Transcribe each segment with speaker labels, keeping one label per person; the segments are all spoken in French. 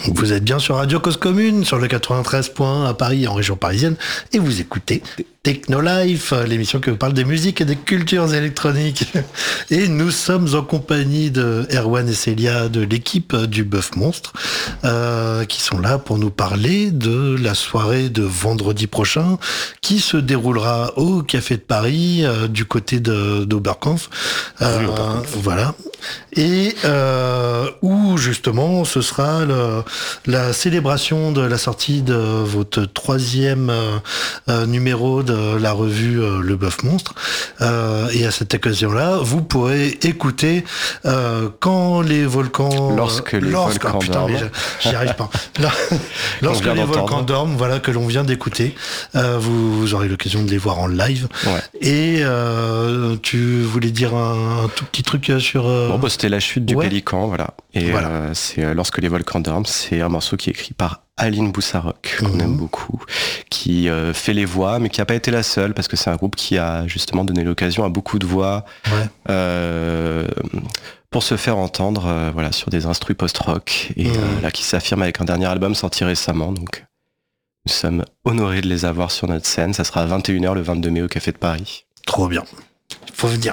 Speaker 1: Vous êtes bien sur Radio Cause Commune, sur le 93.1 à Paris, en région parisienne, et vous écoutez Techno Life, l'émission qui vous parle des musiques et des cultures électroniques. Et nous sommes en compagnie de Erwan et Célia de l'équipe du Bœuf Monstre, qui sont là pour nous parler de la soirée de vendredi prochain, qui se déroulera au Café de Paris, du côté d'Oberkampf. Voilà. Et où justement ce sera la célébration de la sortie de votre troisième numéro de la revue Le Bœuf Monstre. Et à cette occasion-là, vous pourrez écouter quand les volcans...
Speaker 2: Lorsque les volcans dorment.
Speaker 1: J'y arrive pas. Lorsque les volcans dorment, voilà, que l'on vient d'écouter. Vous aurez l'occasion de les voir en live.
Speaker 2: Ouais.
Speaker 1: Et tu voulais dire un tout petit truc sur...
Speaker 2: C'était la chute du Pélican, voilà. Et
Speaker 1: voilà.
Speaker 2: C'est Lorsque les volcans dorment, c'est un morceau qui est écrit par Aline Boussarok, qu'on aime beaucoup, qui fait les voix, mais qui n'a pas été la seule, parce que c'est un groupe qui a justement donné l'occasion à beaucoup de voix pour se faire entendre sur des instrus post-rock, et là qui s'affirme avec un dernier album sorti récemment, donc nous sommes honorés de les avoir sur notre scène. Ça sera à 21h le 22 mai au Café de Paris.
Speaker 1: Trop bien, faut venir.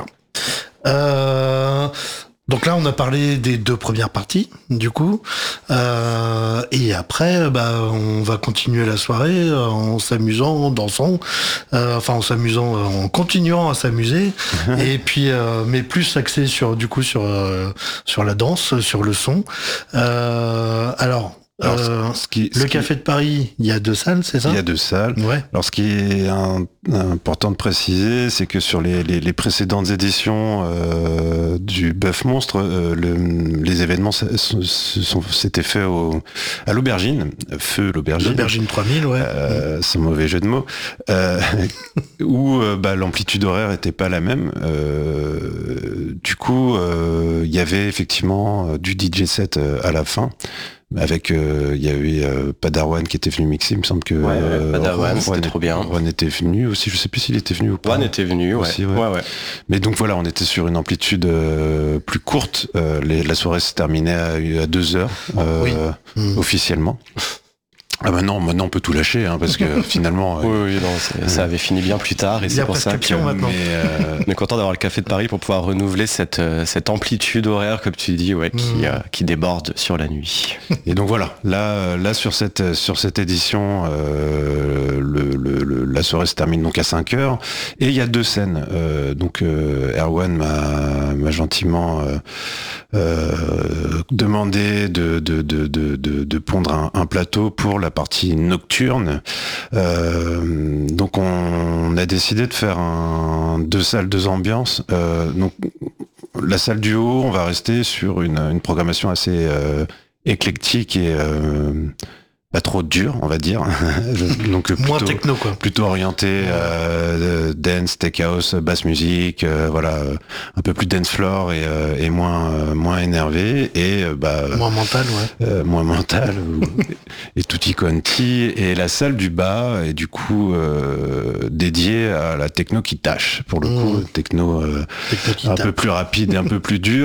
Speaker 1: Donc là, on a parlé des deux premières parties, du coup, et après, on va continuer la soirée en s'amusant, en dansant, en continuant à s'amuser, et puis, mais plus axé sur la danse, sur le son. Le Café de Paris, il y a 2 salles, c'est ça ?
Speaker 3: Il y a 2 salles.
Speaker 1: Ouais.
Speaker 3: Alors, ce qui est important de préciser, c'est que sur les précédentes éditions du Bœuf Monstre, les événements s'étaient faits à l'Aubergine, Feu l'Aubergine.
Speaker 1: L'Aubergine 3000, ouais.
Speaker 3: Sans mauvais jeu de mots. Où l'amplitude horaire était pas la même. Du coup, il y avait effectivement du DJ set à la fin. Avec il y a eu Padawan qui était venu mixer, il me semble que
Speaker 2: Padawan, c'était trop bien.
Speaker 3: Juan était venu aussi, je sais plus s'il était venu ou pas.
Speaker 2: Juan était venu aussi, ouais.
Speaker 3: Mais donc voilà, on était sur une amplitude plus courte. La soirée se terminait à 2h officiellement. Ah maintenant on peut tout lâcher, hein, parce que finalement...
Speaker 2: ça avait fini bien plus tard, et c'est pour ça que on est content d'avoir le Café de Paris pour pouvoir renouveler cette amplitude horaire, comme tu dis, qui déborde sur la nuit.
Speaker 3: Et donc voilà, là sur cette édition, la soirée se termine donc à 5h, et il y a 2 scènes. Donc Erwan m'a gentiment demandé de pondre un plateau pour la partie nocturne. Donc on a décidé de faire 2 salles, 2 ambiances. Donc la salle du haut, on va rester sur une programmation assez éclectique et pas trop dur, on va dire. Donc
Speaker 1: moins techno, quoi.
Speaker 3: Plutôt orienté dance, tech house, basse musique, un peu plus dance floor et moins énervé, et
Speaker 1: moins mental,
Speaker 3: moins mental et tutti quanti. Et la salle du bas est du coup dédiée à la techno qui tâche, pour le coup, techno un peu plus rapide et un peu plus dur.